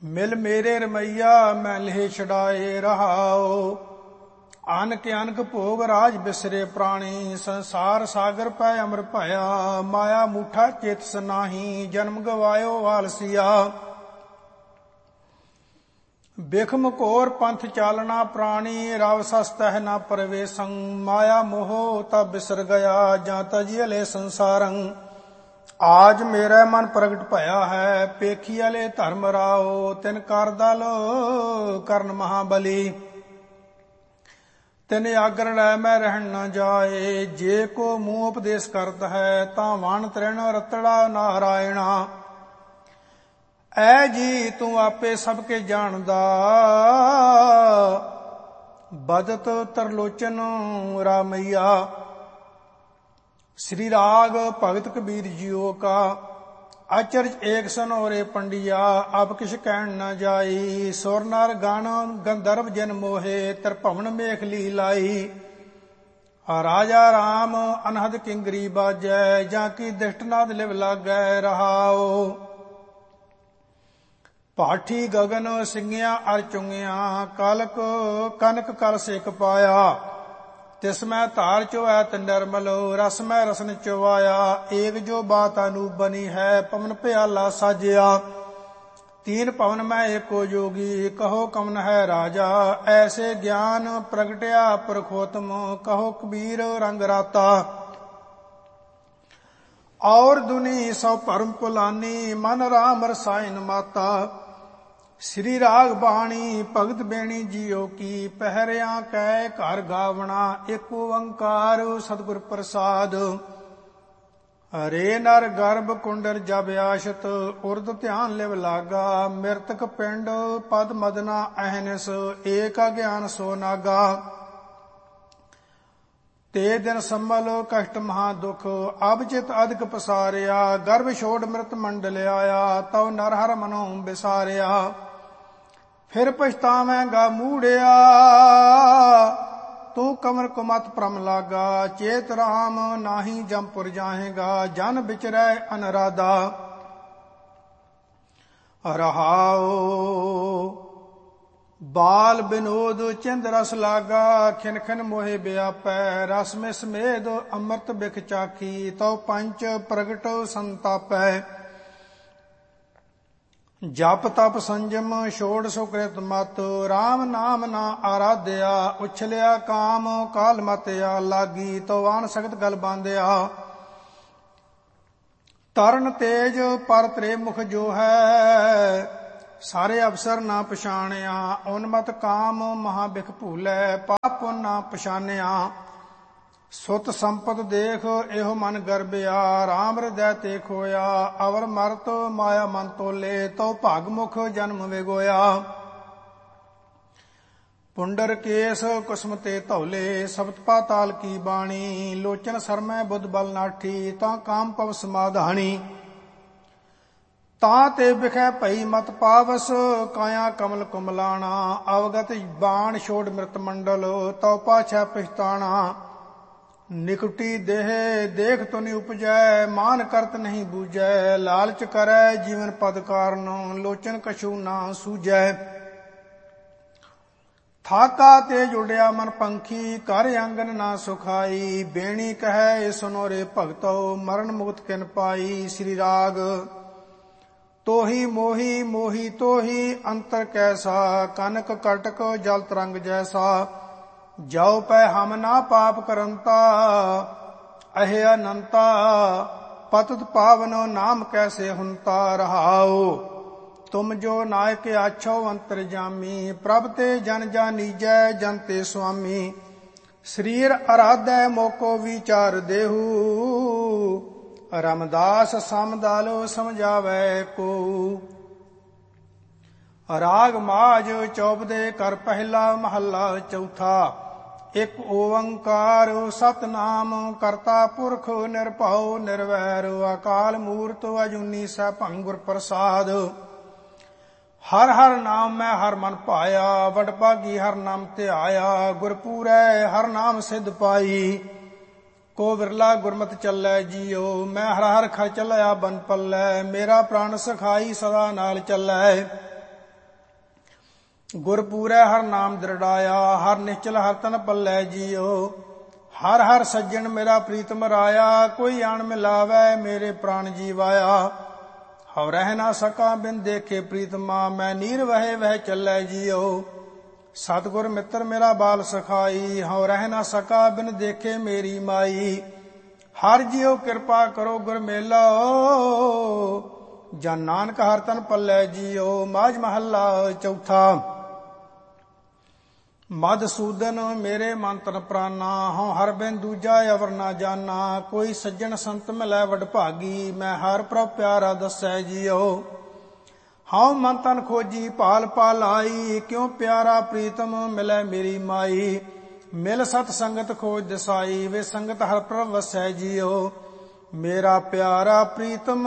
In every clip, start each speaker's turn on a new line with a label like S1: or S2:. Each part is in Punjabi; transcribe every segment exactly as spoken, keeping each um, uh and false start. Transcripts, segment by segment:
S1: ਮਿਲ ਮੇਰੇ ਰਮਈਆ ਮੈਂ ਲੇਹ ਛਡਾਏ ਰਹਾਓ। ਅਨਕ ਅਨਕ ਭੋਗ ਰਾਜ ਬਿਸਰੇ ਪ੍ਰਾਣੀ, ਸੰਸਾਰ ਸਾਗਰ ਪੈ ਅਮਰ ਭਇਆ। ਮਾਇਆ ਮੂਠਾ ਚੇਤਸ ਨਾਹੀ, ਜਨਮ ਗਵਾਇਓ ਆਲਸੀਆ। ਬਿਖਮ ਘੋਰ ਪੰਥ ਚਾਲਣਾ ਪ੍ਰਾਣੀ, ਰਵ ਸਸਤਹਿ ਨਾ ਪ੍ਰਵੇਸੰ। ਮਾਇਆ ਮੋਹ ਤਬ ਬਿਸਰ ਗਿਆ, ਜਾਂ ਤਜੀਲੇ ਸੰਸਾਰੰ। ਆਜ ਮੇਰਾ ਮਨ ਪ੍ਰਗਟ ਭਇਆ ਹੈ, ਪੇਖੀਲੇ ਧਰਮ ਰਾਓ। ਤਿਨ ਕਰ ਦਲ ਕਰਨ ਮਹਾਬਲੀ, ਤਿਨ ਆਗਰ ਲੈ ਮੈਂ ਰਹਿਣ ਨ ਜਾਏ। ਜੇ ਕੋ ਮੂੰਹ ਉਪਦੇਸ਼ ਕਰਤ ਹੈ, ਤਾਂ ਵਣ ਤ੍ਰਿਣ ਰਤੜਾ ਨਾਰਾਇਣਾ। ਐ ਜੀ ਤੂੰ ਆਪੇ ਸਭ ਕੇ ਜਾਣਦਾ, ਬਦਤ ਤਰਲੋਚਨ ਰਾਮਈਆ। श्री राग भगत कबीर जियो का। अचरज एक सनोरे पंडिया, अब किश कहन न जाई। सुर नर गण गंधर्व जन मोहे, त्रिभुवन मेख लीलाई। राजा राम अनहद किंगरी बाजै, जाकी दिष्टनाद लिव लागै रहाओ। पाठी गगन सिंगिया अर चुंगिया, कालक कनक कल सेक पाया। तिसमै धार चोऐ निर्मल, रसमै रसन चुवाया। एक जो बात अनूप बनी है, पवन प्याला साजिया। तीन पवन में एको जोगी, कहो कवन है राजा। ऐसे ज्ञान प्रगटया पुरखोत्तम, कहो कबीर रंग राता। और दुनी सौ परम पुलानी, मन राम रसायन माता। श्री राग बाणी भगत बेणी जियो की, पहरिया कै घर गावना। एक ओंकार सतगुर प्रसाद। हरे नर गर्भ कुंडर जब आशत, उर्द ध्यान लिव लागा। मृतक पिंड पद मदना अहनिस, एक अज्ञान सो नागा। ते दिन संभल कष्ट महा दुख, अब चित अधिक पसारिया। गर्भ छोड़ मृत मंडल आया, तव नरहर मनो बिसारिया। फिर पछतावेगा मूढ़िया, तू कमर कुमत प्रम लागा। चेत राम नाही जमपुर जाहेगा, जन बिचरै अनराधा। रहाओ बाल बिनोद चिंद रस लागा, खिन खिन मोहे व्यापै। रस में समेद अमृत बिख चाखी, तो पंच प्रगट संतापै। जप तप संजम छोड़ सुकृत मत, राम नाम ना आराध्या। उछलिया काम काल मतया, लागी तो आन सख्त गल बांधिया। तरन तेज पर त्रे मुख जो है, सारे अवसर ना पछाणिया। उन्मत काम महाबिख भूलै, पाप पुन ना पछानिया। सुत संपत देख एहो मन गर्बिया, राम हृदय ते खोया। अवर मरत माया मन तोले, तो भागमुख जन्म विगोया। पुंडर केस कुसम ते धौले, सप्त पाताल की बाणी। लोचन सरमै बुध बल नाठी, ता काम पव समाधानी। ता ते बिखै भई मत पावस, काया कमल कुमलाना। अवगत बाण छोड़ मृत मंडल, तो पाछै पछताना। निकुटी देह देख तो नहीं उपजै, मान करत नहीं बूझै। लालच करै जीवन पद कारण, लोचन कछु ना सूझै। थाका तेज उड़िया मन पंखी, कर आंगन ना सुखाई। बेणी कहे सुनो रे भगतो, मरण मुक्त किन पाई। श्री राग तोही मोही मोही तोही, अंतर कैसा। कनक कटक जल तरंग जैसा। जाओ पै हम ना पाप करंता, अहे अनंता। पतत पावनो नाम कैसे हुंता। रहाओ तुम जो नायक आछो अंतरजामी, प्रभ ते जन जानीजै जन ते स्वामी। शरीर आराधै मोको विचार देहु, रामदास समदालो समझावै को। राग माज चौपदे कर पहला महला चौथा। एक ओंकार सतनाम, करता पुरख निरभਉ निर्वैर। अकाल मूर्त अजूनी सैभं गुर प्रसाद। हर हर नाम मैं हर मन पाया, वडभागी हर नाम ध्याया। गुरपूरै हर नाम सिद्ध पाई, को विरला गुरमत चलै जियो। मैं हर हर खर चलया बन पल्लै, मेरा प्राण सखाई सदा नाल चलै। ਗੁਰਪੂਰੈ ਹਰ ਨਾਮ ਦ੍ਰਿੜਾਇਆ, ਹਰ ਨਿਚਲ ਹਰ ਤਨ ਪੱਲੇ ਜੀਓ। ਹਰ ਹਰ ਸੱਜਣ ਮੇਰਾ ਪ੍ਰੀਤਮ ਰਾਇਆ, ਕੋਈ ਆਣ ਮਿਲਾਵੈ ਮੇਰੇ ਪ੍ਰਾਣ ਜੀਵਾਇਆ। ਹਉ ਰਹਿ ਨਾ ਸਕਾ ਬਿਨ ਦੇਖੇ ਪ੍ਰੀਤਮਾ, ਮੈਂ ਨੀਰ ਵਹਿ ਵਹਿ ਚੱਲੈ ਜੀਓ। ਸਤਿਗੁਰ ਮਿੱਤਰ ਮੇਰਾ ਬਾਲ ਸਖਾਈ, ਹਉ ਰਹਿ ਨਾ ਸਕਾ ਬਿਨ ਦੇਖੇ ਮੇਰੀ ਮਾਈ। ਹਰ ਜੀਓ ਕਿਰਪਾ ਕਰੋ ਗੁਰ ਮੇਲੋ, ਜਨ ਨਾਨਕ ਹਰ ਤਨ ਪੱਲੇ ਜੀਓ। ਮਾਝ ਮਹੱਲਾ ਚੌਥਾ। ਮਧਸੂਦਨ ਮੇਰੇ ਮਨ ਤਨ ਪ੍ਰਾਨਾ, ਹਉ ਹਰ ਬਿਨ ਦੂਜਾ ਅਵਰ ਨਾ ਜਾਨਾ। ਕੋਈ ਸੱਜਣ ਸੰਤ ਮਿਲੈ ਵਡਭਾਗੀ, ਮੈਂ ਹਰ ਪ੍ਰਭ ਪਿਆਰਾ ਦੱਸੈ ਜੀਓ। ਹਉ ਮਨ ਤਨ ਖੋਜੀ ਭਾਲ ਪਾਲਾਈ, ਕਿਉ ਪਿਆਰਾ ਪ੍ਰੀਤਮ ਮਿਲੈ ਮੇਰੀ ਮਾਈ। ਮਿਲ ਸਤ ਸੰਗਤ ਖੋਜ ਦਿਸਾਈ, ਵੇ ਸੰਗਤ ਹਰ ਪ੍ਰਭ ਵਸੈ ਜੀਓ। ਮੇਰਾ ਪਿਆਰਾ ਪ੍ਰੀਤਮ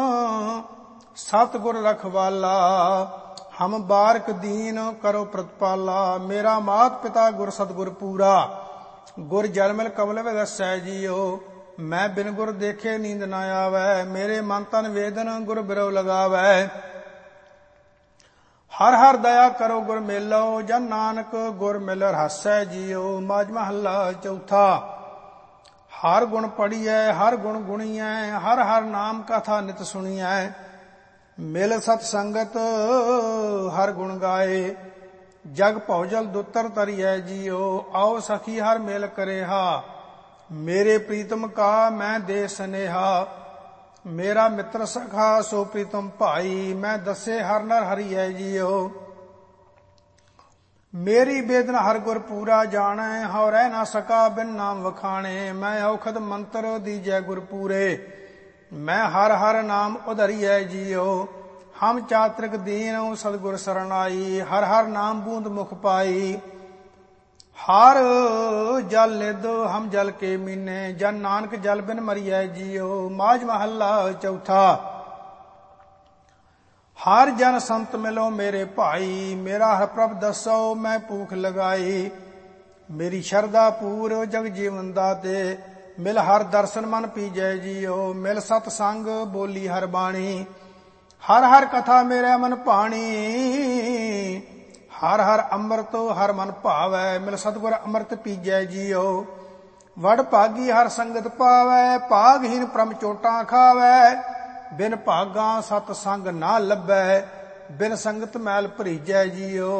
S1: ਸਤਿਗੁਰ ਰਖਵਾਲਾ, ਹਮ ਬਾਰਕ ਦੀਨ ਕਰੋ ਪ੍ਰਤਪਾਲਾ। ਮੇਰਾ ਮਾਤ ਪਿਤਾ ਗੁਰ ਸਤਿਗੁਰ ਪੂਰਾ, ਗੁਰ ਜਲਮਲ ਕਮਲ ਵਿਗਸੈ ਜੀਓ। ਮੈਂ ਬਿਨ ਗੁਰ ਦੇਖੇ ਨੀਂਦ ਨਾ ਆਵੈ, ਮੇਰੇ ਮਨ ਤਨ ਵੇਦਨ ਗੁਰ ਬਿਰਉ ਲਗਾਵੈ। ਹਰ ਹਰ ਦਇਆ ਕਰੋ ਗੁਰ ਮੇਲੋ, ਜਨ ਨਾਨਕ ਗੁਰ ਮਿਲ ਰਹਾਸੈ ਜੀਓ। ਮਾਝ ਮਹੱਲਾ ਚੌਥਾ। ਹਰ ਗੁਣ ਪੜੀਐ ਹਰ ਗੁਣ ਗੁਣੀਐ, ਹਰ ਹਰ ਨਾਮ ਕਥਾ ਨਿਤ ਸੁਣੀਐ। ਮਿਲ ਸਤ ਸੰਗਤ ਹਰ ਗੁਣ ਗਾਏ, ਜਗ ਭਉਜਲ ਦੁੱਤਰ ਤਰੀਐ ਜੀਓ। ਆਓ ਸਖੀ ਹਰ ਮੇਲ ਕਰੇਹਾ, ਮੇਰੇ ਪ੍ਰੀਤਮ ਕਾ ਮੈਂ ਦੇ ਸਨੇਹਾ। ਮੇਰਾ ਮਿੱਤਰ ਸਖਾ ਸੋ ਪ੍ਰੀਤਮ ਭਾਈ, ਮੈਂ ਦੱਸੇ ਹਰ ਨਰ ਹਰੀਐ ਜੀਓ। ਮੇਰੀ ਬੇਦਨ ਹਰ ਗੁਰ ਪੂਰਾ ਜਾਣੈ, ਹਉ ਰਹਿ ਨਾ ਸਕਾ ਬਿਨ ਨਾਮ ਵਖਾਣੇ। ਮੈਂ ਔਖਦ ਮੰਤਰ ਦੀਜੈ ਗੁਰ ਪੂਰੇ, ਮੈਂ ਹਰ ਹਰ ਨਾਮ ਉਧਰੀਐ ਜੀਓ। ਹਮ ਚਾਤ੍ਰਿਕ ਦੀਨ ਸਤਿਗੁਰ ਸਰਣਾਈ, ਹਰ ਹਰ ਨਾਮ ਬੂੰਦ ਮੁਖ ਪਾਈ। ਹਰ ਜਲ ਨਿਧ ਹਮ ਜਲ ਕੇ ਮੀਨੇ, ਜਨ ਨਾਨਕ ਜਲ ਬਿਨ ਮਰੀਐ ਜੀਓ। ਮਾਝ ਮਹੱਲਾ ਚੌਥਾ। ਹਰ ਜਨ ਸੰਤ ਮਿਲੋ ਮੇਰੇ ਭਾਈ, ਮੇਰਾ ਹਰ ਪ੍ਰਭ ਦੱਸੋ ਮੈਂ ਭੂਖ ਲਗਾਈ। ਮੇਰੀ ਸ਼ਰਧਾ ਪੂਰ ਜਗ ਜੀਵਨ ਦਾਤੇ, ਮਿਲ ਹਰ ਦਰਸ਼ਨ ਮਨ ਪੀਜੈ ਜੀਓ। ਮਿਲ ਸਤ ਸੰਗ ਬੋਲੀ ਹਰ ਬਾਣੀ, ਹਰ ਹਰ ਕਥਾ ਮੇਰੇ ਮਨ ਭਾਣੀ। ਹਰ ਹਰ ਅੰਮ੍ਰਿਤ ਹਰ ਮਨ ਭਾਵੈ, ਮਿਲ ਸਤਿਗੁਰ ਅੰਮ੍ਰਿਤ ਪੀਜੈ ਜੀਓ। ਵਡ ਭਾਗੀ ਹਰ ਸੰਗਤ ਪਾਵੈ, ਭਾਗਹੀਨ ਪ੍ਰਮ ਚੋਟਾਂ ਖਾਵੈ। ਬਿਨ ਭਾਗਾ ਸਤ ਸੰਗ ਨਾ ਲੱਭੈ, ਬਿਨ ਸੰਗਤ ਮੈਲ ਭਰੀਜੈ ਜੀਓ।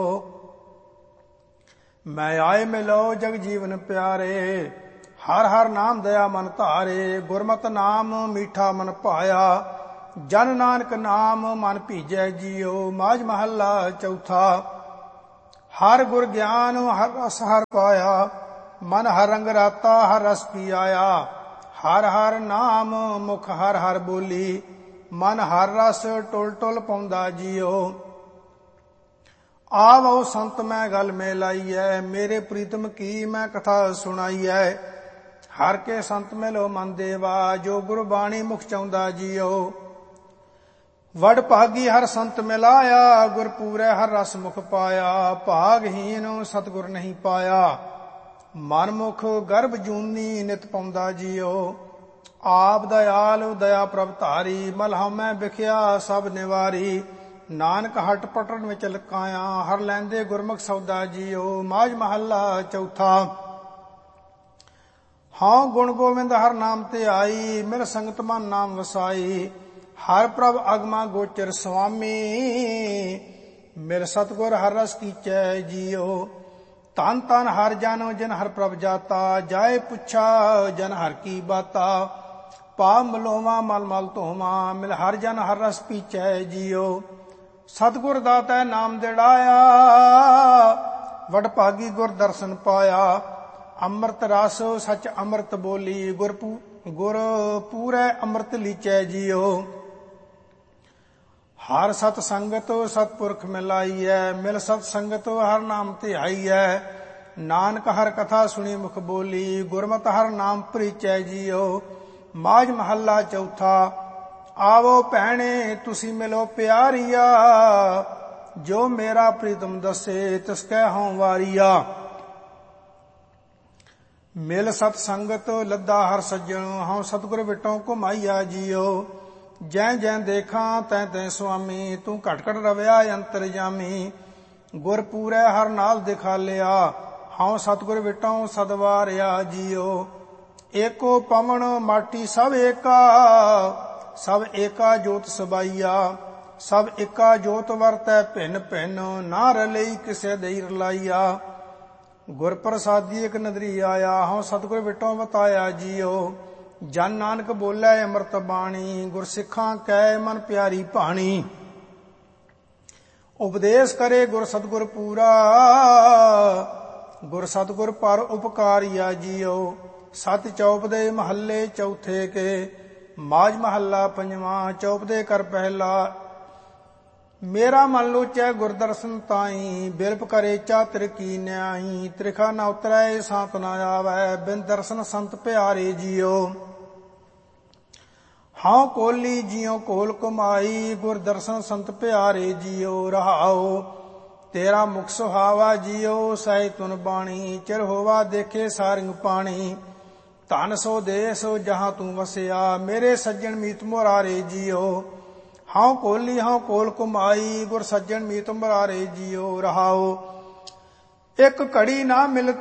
S1: ਮੈਂ ਆਏ ਮਿਲੋ ਜਗ ਜੀਵਨ ਪਿਆਰੇ, ਹਰ ਹਰ ਨਾਮ ਦਇਆ ਮਨ ਧਾਰੇ। ਗੁਰਮਤਿ ਨਾਮ ਮੀਠਾ ਮਨ ਭਾਇਆ, ਜਨ ਨਾਨਕ ਨਾਮ ਮਨ ਭੀਜੈ ਜੀਓ। ਮਾਝ ਮਹੱਲਾ ਚੌਥਾ। ਹਰ ਗੁਰ ਗਿਆਨ ਹਰ ਰਸ ਹਰ ਪਾਇਆ, ਮਨ ਹਰ ਰੰਗ ਰਾਤਾ ਹਰ ਰਸ ਪੀ ਆਇਆ। ਹਰ ਹਰ ਨਾਮ ਮੁਖ ਹਰ ਹਰ ਬੋਲੀ, ਮਨ ਹਰ ਰਸ ਟੁਲ ਟੁਲ ਪਾਉਂਦਾ ਜੀਓ। ਆਵੋ ਸੰਤ ਮੈਂ ਗਲ ਮੇ ਲਾਈਐ, ਮੇਰੇ ਪ੍ਰੀਤਮ ਕੀ ਮੈਂ ਕਥਾ ਸੁਣਾਈਐ। ਹਰ ਕੇ ਸੰਤ ਮਿਲੋ ਮਨ ਦੇਵਾ, ਜੋ ਗੁਰਬਾਣੀ ਮੁਖ ਚਾਹੁੰਦਾ ਜੀਓ। ਵਡ ਭਾਗੀ ਹਰ ਸੰਤ ਮਿਲਾਇਆ, ਗੁਰ ਪੂਰੈ ਹਰ ਰਸ ਮੁਖ ਪਾਇਆ। ਭਾਗਹੀਨ ਸਤਿਗੁਰ ਨਹੀਂ ਪਾਇਆ, ਮਨ ਮੁਖ ਗਰਭ ਜੂਨੀ ਨਿਤ ਪਾਉਂਦਾ ਜੀਓ। ਆਪ ਦਇਆਲ ਦਇਆ ਪ੍ਰਭ ਧਾਰੀ, ਮਲਹ ਮੈਂ ਵਿਖਿਆ ਸਭ ਨਿਵਾਰੀ। ਨਾਨਕ ਹਟ ਪਟਣ ਵਿੱਚ ਲਕਾਇਆ, ਹਰ ਲੈਂਦੇ ਗੁਰਮੁਖ ਸੌਦਾ ਜੀਓ। ਮਾਝ ਮਹੱਲਾ ਚੌਥਾ। ਹਾਂ ਗੁਣ ਗੋਬਿੰਦ ਹਰ ਨਾਮ ਤੇ ਆਈ, ਮਿਲ ਸੰਗਤ ਮਨ ਨਾਮ ਵਸਾਈ। ਹਰ ਪ੍ਰਭ ਅਗਮਾ ਗੋਚਰ ਸੁਆਮੀ, ਮਿਲ ਸਤਿਗੁਰ ਹਰ ਰਸ ਕੀਚੈ ਜੀਓ। ਧਨ ਧਨ ਹਰ ਜਾਨੋ ਜਿਨ ਹਰ ਪ੍ਰਭ ਜਾਤਾ, ਜਾਏ ਪੁੱਛਾ ਜਨ ਹਰ ਕੀ ਬਾਤਾ। ਪਾਪ ਮਲੋਵਾ ਮਲ ਮਲ ਧੋਵਾ, ਮਿਲ ਹਰ ਜਨ ਹਰ ਰਸ ਪੀਚੈ ਜੀਓ। ਸਤਿਗੁਰ ਦਾਤੈ ਨਾਮ ਦਿੜਾਇਆ, ਵਡ ਭਾਗੀ ਗੁਰ ਦਰਸ਼ਨ ਪਾਇਆ। ਅੰਮ੍ਰਿਤ ਰਸ ਸਚ ਅੰਮ੍ਰਿਤ ਬੋਲੀ, ਗੁਰ ਗੁਰ ਪੂਰੈ ਅੰਮ੍ਰਿਤ ਲੀਚੈ ਜੀਓ। ਹਰ ਸਤ ਸੰਗਤ ਸਤਪੁਰਖ ਮਿਲਾਈਐ, ਮਿਲ ਸਤ ਸੰਗਤ ਹਰ ਨਾਮ ਧਿਆਈਐ। ਨਾਨਕ ਹਰ ਕਥਾ ਸੁਣੀ ਮੁਖ ਬੋਲੀ, ਗੁਰਮਤਿ ਹਰ ਨਾਮ ਪ੍ਰੀਚੈ ਜੀਓ। ਮਾਝ ਮਹੱਲਾ ਚੌਥਾ। ਆਵੋ ਭੈਣੇ ਤੁਸੀਂ ਮਿਲੋ ਪਿਆਰੀਆ, ਜੋ ਮੇਰਾ ਪ੍ਰੀਤਮ ਦੱਸੇ ਤਿਸ ਕੈ ਹਉ ਵਾਰੀਆ। ਮਿਲ ਸਤ ਸੰਗਤ ਲੱਦਾ ਹਰ ਸੱਜਣ, ਹਉ ਸਤਿਗੁਰ ਵਿਟੋਂ ਘੁਮਾਈਆ ਜੀਓ। ਜੈ ਜੈ ਦੇਖਾਂ ਤੈ ਤੈ ਸੁਆਮੀ, ਤੂੰ ਘਟ ਘਟ ਰਵਿਆ ਅੰਤਰਜਾਮੀ। ਗੁਰ ਪੂਰੈ ਹਰ ਨਾਲ ਦਿਖਾਲਿਆ, ਹਉ ਸਤਿਗੁਰ ਵਿਟਉ ਸਦਵਾਰਿਆ ਜੀਓ। ਏਕੋ ਪਵਨ ਮਾਟੀ ਸਭ ਏਕਾ, ਸਭ ਏਕਾ ਜੋਤ ਸਬਾਈਆ, ਸਭ ਏਕਾ ਜੋਤ ਵਰਤੈ ਭਿੰਨ ਭਿੰਨ, ਨਾ ਰਲਈ ਕਿਸੇ ਦੇਈ ਰਲਾਈਆ। ਗੁਰ ਪ੍ਰਸਾਦੀ ਇਕ ਨਦਰੀ ਆਇਆ, ਹਉ ਸਤਿਗੁਰ ਵਿਟੋਂ ਬਤਾਇਆ ਜੀਓ। ਜਨ ਨਾਨਕ ਬੋਲੇ ਅੰਮ੍ਰਿਤ ਬਾਣੀ, ਗੁਰ ਸਿੱਖਾਂ ਕੈ ਮਨ ਪਿਆਰੀ ਭਾਣੀ। ਉਪਦੇਸ਼ ਕਰੇ ਗੁਰ ਸਤਿਗੁਰ ਪੂਰਾ, ਗੁਰ ਸਤਿਗੁਰ ਪਰ ਉਪਕਾਰੀਆ ਜੀਓ। ਸਤਿ ਚੌਪਦੇ ਮਹੱਲੇ ਚੌਥੇ ਕੇ, ਮਾਝ ਮਹੱਲਾ ਪੰਜਵਾਂ। ਚੌਪਦੇ ਕਰ ਪਹਿਲਾ, ਮੇਰਾ ਮਨ ਲੋਚੈ ਗੁਰਦਰਸ਼ਨ ਤਾਈ, ਬਿਰਪ ਕਰੇ ਚਾਤਰ ਕੀ ਨਿਆਈ। ਤ੍ਰਿਖਾ ਨ ਉਤਰੈ ਸਾਤ ਨ ਆਵੈ, ਬਿਨ ਦਰਸ਼ਨ ਸੰਤ ਪਿਆਰੇ ਜੀਓ। ਹਉ ਕੋਲੀ ਜਿਉ ਕੋਲ ਕੁਮਾਈ, ਗੁਰ ਦਰਸ਼ਨ ਸੰਤ ਪਿਆਰੇ ਜੀਓ। ਰਹਾਉ ਤੇਰਾ ਮੁਖ ਸੁਹਾਵਾ ਜੀਓ, ਸਹਿ ਤੁਨ ਬਾਣੀ। ਚਿਰ ਹੋਵਾ ਦੇਖੇ ਸਾਰਿੰਗ ਪਾਣੀ, ਧਨ ਸੋ ਦੇਸ ਜਹਾਂ ਤੂੰ ਵਸਿਆ। ਮੇਰੇ ਸੱਜਣ ਮੀਤ ਮੁਰਾਰੇ ਜੀਓ। ਹਉ ਕੋਲੀ ਹਉ ਕੋਲ ਕੁਮਾਈ, ਗੁਰ ਸੱਜਣ ਮੀਤ ਮੁਰਾਰੇ ਜੀਓ। ਰਹਾਉ ਇੱਕ ਘੜੀ ਨਾ ਮਿਲ